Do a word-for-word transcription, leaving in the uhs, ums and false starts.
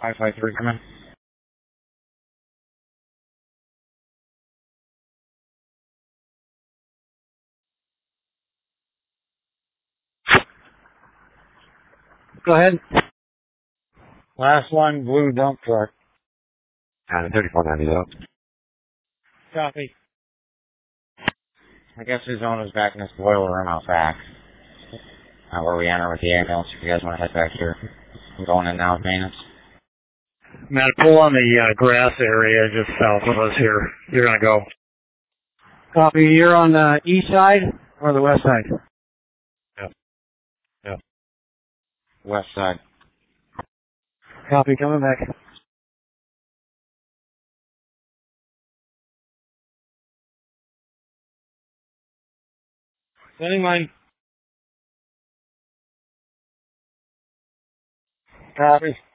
five five three, come in. Go ahead. Last one, blue dump truck. Uh, thirty-four ninety though. Copy. I guess his owner's back in this boiler room out back. Uh, where we enter with the ambulance, if you guys want to head back here. I'm going in now with maintenance. Matt, pull on the uh, grass area just south of us here. You're going to go. Copy. You're on the east side or the west side? Yeah. Yeah. West side. Copy. Coming back. Sending mine. Copy.